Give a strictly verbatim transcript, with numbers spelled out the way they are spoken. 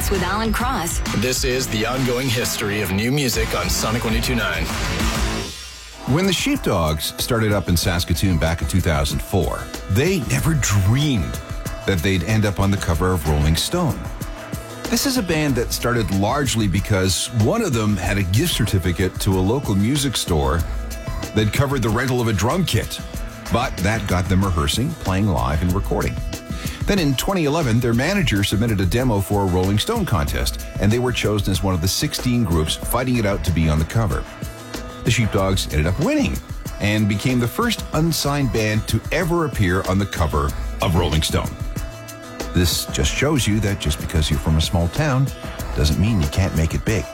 Hits with Alan Cross. This is the ongoing history of new music on Sonic one oh two point nine. When the Sheepdogs started up in Saskatoon back in two thousand four, they never dreamed that they'd end up on the cover of Rolling Stone. This is a band that started largely because one of them had a gift certificate to a local music store that covered the rental of a drum kit. But that got them rehearsing, playing live, and recording. Then in twenty eleven, their manager submitted a demo for a Rolling Stone contest, and they were chosen as one of the sixteen groups fighting it out to be on the cover. The Sheepdogs ended up winning and became the first unsigned band to ever appear on the cover of Rolling Stone. This just shows you that just because you're from a small town doesn't mean you can't make it big.